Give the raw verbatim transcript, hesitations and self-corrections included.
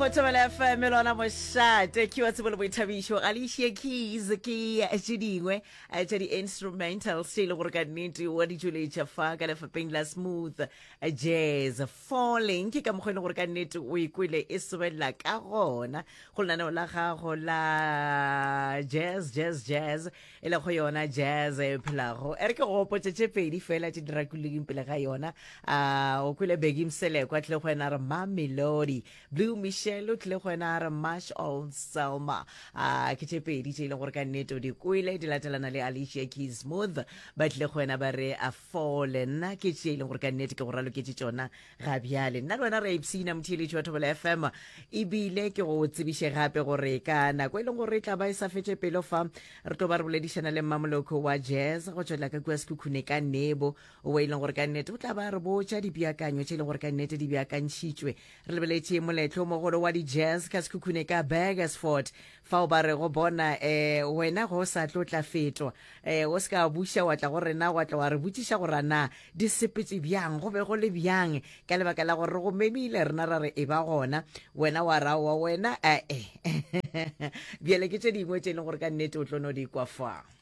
go tshwela F M lona moshate ke wa tsebolo boithabišo Alicia Keys ke tše dingwe tša di-instrumental tše le gore ka nnete wa di tšweletša fa ka lefapeng la smooth jazz falling ke ka mokgwa e le gore ka nnete o ikwele e sobelela ka gona go lenaneo la gago la jazz jazz jazz e le go yona jazz e phelago e re ke go potše tše pedi fela tše di rakuleng pele ga yona o kwele Begi Mseleko a tlile go ena re Mamelodi Blue Michelle o tlile go ena re Mash Old Selma a ke tše pedi tše e le gore ka nnete o di kwele di latelana le Alicia Keys Smooth ba tlile go ena ba re a fallen ke tše e le gore ka nnete ke go raloketse tšona ga bjale nna le wena re ipsina motheeletši wa Thobela F M ebile ke go tsebiše gape gore ka nako e leng gore e tla ba e sa fetše pelo fa re tlo ba re boledišana le mmamoloko wa jazz go tšwela ka kua sekhukhune ka nebo o e leng gore ka nnete o tla ba re botša dipeakanyo tše e leng gore ka nnete di beakantšhitšwe re lebeletše moletlo mogolo wa di-jazz ka sekhukhune ka Burgersfort fa o ba re go bona um wena go sa tlo tla fetwa um o se ka buša wa tla go rena wa tla wa re botšiša gore na di sepetse bjang go be go le bjang ka lebaka la gore go memile rena ra re e ba gona wena wa ra wa wena ae bjale ke tše dingwe tše e leng gore ka nnete o tlo no di kwa fa